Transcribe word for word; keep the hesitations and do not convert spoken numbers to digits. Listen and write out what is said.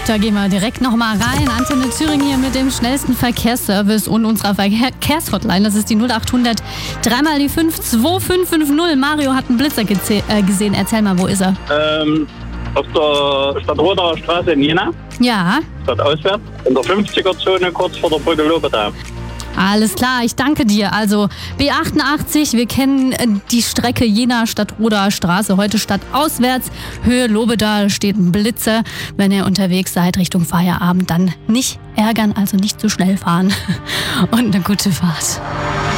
Da gehen wir direkt nochmal rein. Antenne Thüringen hier mit dem schnellsten Verkehrsservice und unserer Verkehrshotline. Das ist die null achthundert dreimal die fünf zwei fünf fünf null. Mario hat einen Blitzer geze- äh, gesehen. Erzähl mal, wo ist er? Ähm, auf der Stadtroder Straße in Jena. Ja. Stadtauswärts. In der fünfziger-Zone kurz vor der Brücke Lobedau. Alles klar, ich danke dir. Also B achtundachtzig, wir kennen die Strecke Jena Stadtroder Straße, heute stadtauswärts. Höhe Lobedal steht ein Blitzer. Wenn ihr unterwegs seid Richtung Feierabend, dann nicht ärgern, also nicht zu schnell fahren. Und eine gute Fahrt.